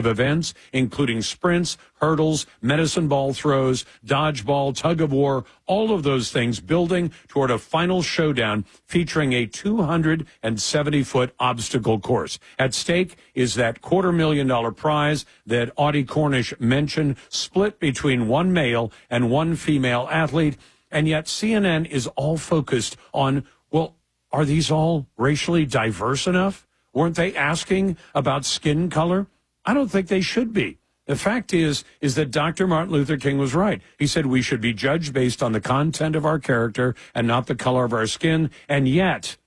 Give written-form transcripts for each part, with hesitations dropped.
of events, including sprints, hurdles, medicine ball throws, dodgeball, tug of war, all of those things building toward a final showdown featuring a 270-foot obstacle course. At stake is that $250,000 prize that Audie Cornish mentioned, split between one male and one female athlete. And yet CNN is all focused on, well, are these all racially diverse enough? Weren't they asking about skin color? I don't think they should be. The fact is that Dr. Martin Luther King was right. He said we should be judged based on the content of our character and not the color of our skin. And yet,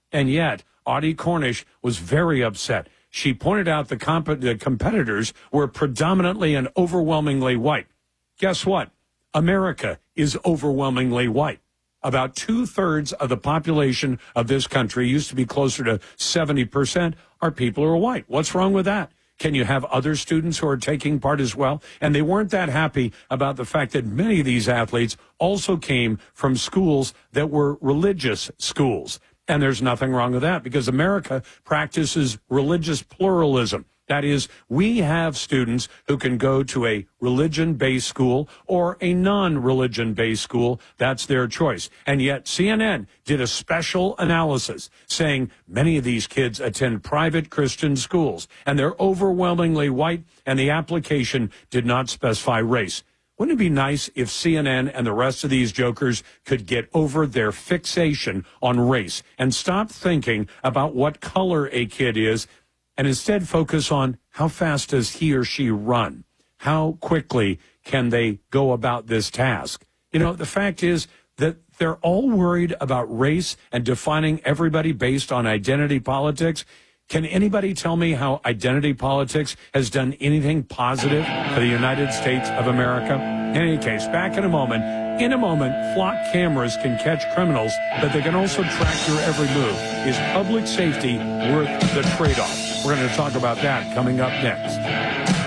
Audie Cornish was very upset. She pointed out the competitors were predominantly and overwhelmingly white. Guess what? America is overwhelmingly white. About 2/3 of the population of this country, used to be closer to 70%, are people who are white. What's wrong with that? Can you have other students who are taking part as well? And they weren't that happy about the fact that many of these athletes also came from schools that were religious schools. And there's nothing wrong with that because America practices religious pluralism. That is, we have students who can go to a religion-based school or a non-religion-based school. That's their choice. And yet CNN did a special analysis saying many of these kids attend private Christian schools, and they're overwhelmingly white, and the application did not specify race. Wouldn't it be nice if CNN and the rest of these jokers could get over their fixation on race and stop thinking about what color a kid is and instead focus on how fast does he or she run? How quickly can they go about this task? You know, the fact is that they're all worried about race and defining everybody based on identity politics. Can anybody tell me how identity politics has done anything positive for the United States of America? In any case, back in a moment. In a moment, flock cameras can catch criminals, but they can also track your every move. Is public safety worth the trade-off? We're going to talk about that coming up next.